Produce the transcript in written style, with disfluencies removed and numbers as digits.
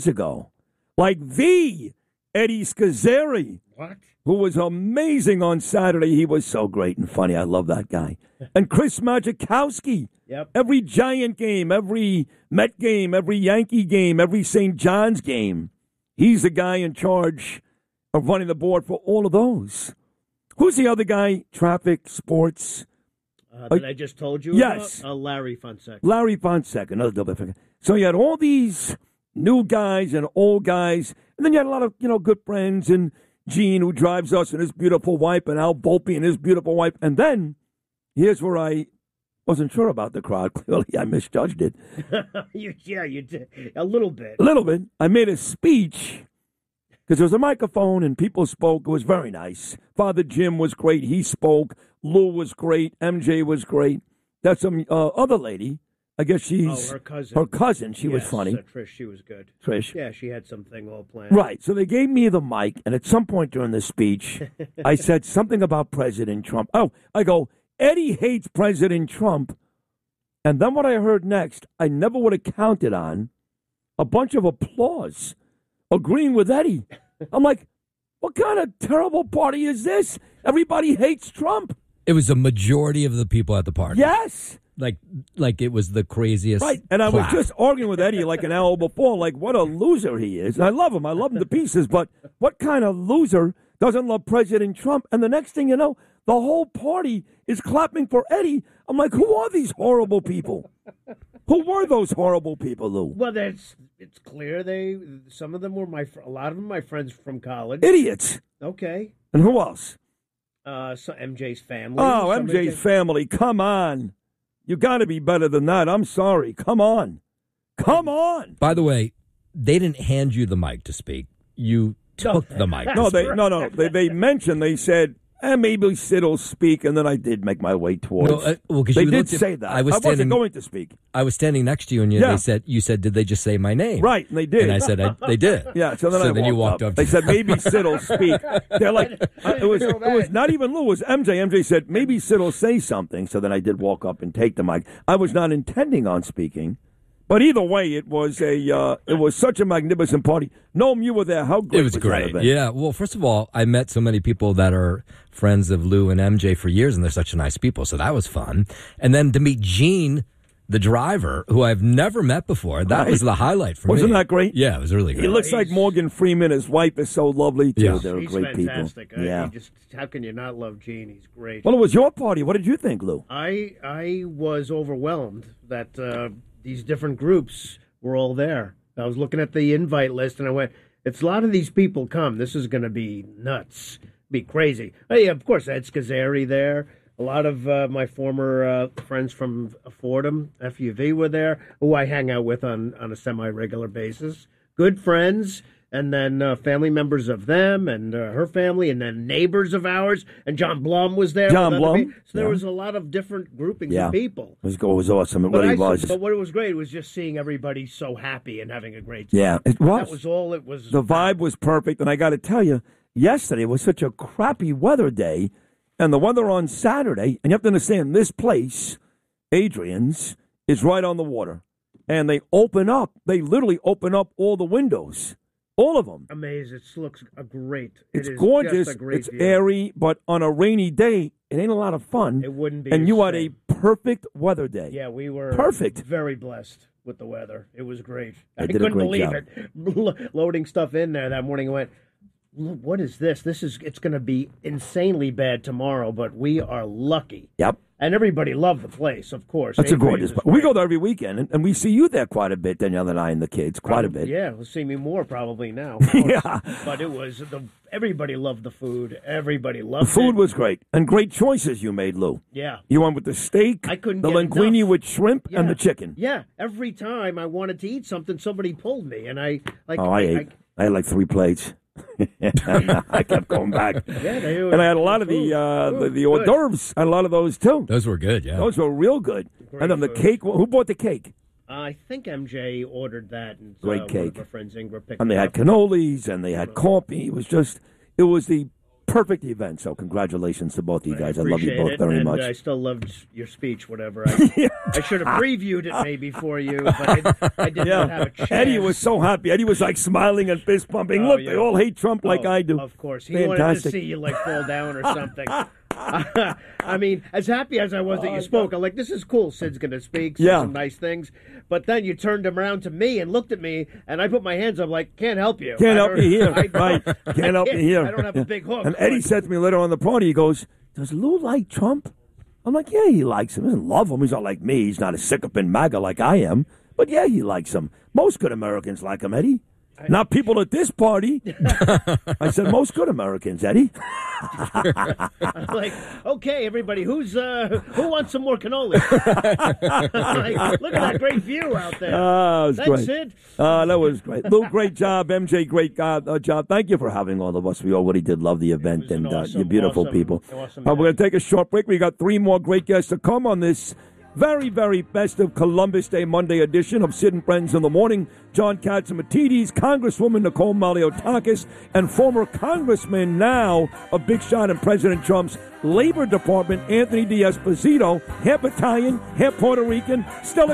ago. Like the Eddie Scazzeri. What? Who was amazing on Saturday. He was so great and funny. I love that guy. And Chris Majkowski. Yep. Every Giant game, every Met game, every Yankee game, every St. John's game. He's the guy in charge of running the board for all of those. Who's the other guy? Traffic, sports. That I just told you yes. about? Larry Fonseca. Larry Fonseca, another double figure. So you had all these new guys and old guys, and then you had a lot of, good friends, and Gene, who drives us, and his beautiful wife, and Al Volpe and his beautiful wife. And then, here's where I wasn't sure about the crowd. Clearly, I misjudged it. You did. A little bit. A little bit. I made a speech, because there was a microphone, and people spoke. It was very nice. Father Jim was great. He spoke. Lou was great. MJ was great. That's some other lady. I guess she's... her cousin. Her cousin. She was funny. Trish, she was good. Trish. Yeah, she had something all planned. Right. So they gave me the mic, and at some point during the speech, I said something about President Trump. Oh, I go, Eddie hates President Trump. And then what I heard next, I never would have counted on a bunch of applause agreeing with Eddie. I'm like, what kind of terrible party is this? Everybody hates Trump. It was a majority of the people at the party. Yes. Like it was the craziest. Right. And I was clap. just arguing with Eddie like an hour before, like what a loser he is. And I love him. I love him to pieces. But what kind of loser doesn't love President Trump? And the next thing you know, the whole party is clapping for Eddie. I'm like, who are these horrible people? Who were those horrible people, Lou? Well, it's clear some of them were a lot of them my friends from college. Idiots. Okay. And who else? So MJ's family. Oh, MJ's family. Come on. You got to be better than that. I'm sorry. Come on. Come on. By the way, they didn't hand you the mic to speak. You took the mic. No, they mentioned, they said, maybe Sid will speak, and then I did make my way towards. They did say that. I wasn't going to speak. I was standing next to you, and you said, did they just say my name? Right, and they did. And I said, they did. Yeah, so then you walked up. They said, maybe Sid will speak. They're like, it was not even Lou, it was MJ. MJ said, maybe Sid will say something. So then I did walk up and take the mic. I was not intending on speaking. But either way, it was such a magnificent party. Noam, you were there. How great was great. That yeah. Well, first of all, I met so many people that are friends of Lou and MJ for years, and they're such nice people. So that was fun. And then to meet Gene, the driver, who I've never met before, that was the highlight for me. Wasn't that great? Yeah, it was really great. He looks like Morgan Freeman. His wife is so lovely too. Yeah. They're He's great fantastic. people. Yeah. How can you not love Gene? He's great. Well, it was your party. What did you think, Lou? I was overwhelmed that these different groups were all there. I was looking at the invite list, and I went, if a lot of these people come, this is going to be nuts, be crazy. Oh, yeah, of course, Ed Scazzeri there. A lot of my former friends from Fordham, FUV, were there, who I hang out with on a semi-regular basis. Good friends. And then family members of them and her family, and then neighbors of ours. And John Blum was there. John Blum. So there was a lot of different groupings of people. It was awesome. It really was. But what was great was just seeing everybody so happy and having a great time. Yeah, it was. That was all it was. The vibe was perfect. And I got to tell you, yesterday was such a crappy weather day. And the weather on Saturday, and you have to understand, this place, Adrian's, is right on the water. And they literally open up all the windows. All of them. Amazing. It looks great. It's gorgeous. It's view. Airy, but on a rainy day, it ain't a lot of fun. It wouldn't be. And you had a perfect weather day. Yeah, we were perfect. Very blessed with the weather. It was great. I couldn't believe it. Loading stuff in there that morning, I went, what is this? It's going to be insanely bad tomorrow, but we are lucky. Yep. And everybody loved the place, of course. That's a gorgeous place. We go there every weekend, and we see you there quite a bit, Danielle and I and the kids, quite a bit. Yeah, we'll see me more probably now. Yeah. But it was, everybody loved the food. Everybody loved it. The food was great, and great choices you made, Lou. Yeah. You went with the steak, I couldn't the get linguine enough. with shrimp, and the chicken. Yeah, every time I wanted to eat something, somebody pulled me, and I ate. I had like 3 plates. I kept going back. Yeah, and I had a lot of the hors d'oeuvres. I had a lot of those, too. Those were good, yeah. Those were real good. Great and then the cake. Who bought the cake? I think MJ ordered that. And great cake. One of our friends, Ingrid, picked and they it had up. cannolis, and they had coffee. It was the perfect event. So congratulations to both of you guys. I love you appreciate both it, very and much. I still loved your speech, whatever. I should have previewed it maybe for you, but I did not have a chance. Eddie was so happy. Eddie was like smiling and fist pumping. Look, they all hate Trump like I do. Of course. He wanted to see you like fall down or something. I mean, as happy as I was that you spoke, I'm like, this is cool. Sid's going to speak, say some nice things. But then you turned him around to me and looked at me, and I put my hands up like, can't help you. Can't help you here. Right. Can't help you here. I don't have a big hook. And Eddie said to me later on in the party, he goes, does Lou like Trump? I'm like, yeah, he likes him. He doesn't love him. He's not like me. He's not a sycophant MAGA like I am. But yeah, he likes him. Most good Americans like him, Eddie. Not people at this party. I said, most good Americans, Eddie. I'm like, okay, everybody, who wants some more cannoli? Like, look at that great view out there. That was great. Sid? That was great. Lou, great job. MJ, great job. Thank you for having all of us. We already did love the event, and you're beautiful people. Awesome We're going to take a short break. We got 3 more great guests to come on this very, very festive Columbus Day Monday edition of Sid and Friends in the Morning. John Catsimatidis, Congresswoman Nicole Maliotakis, and former Congressman, now a big shot in President Trump's Labor Department, Anthony D'Esposito, half Italian, half Puerto Rican, still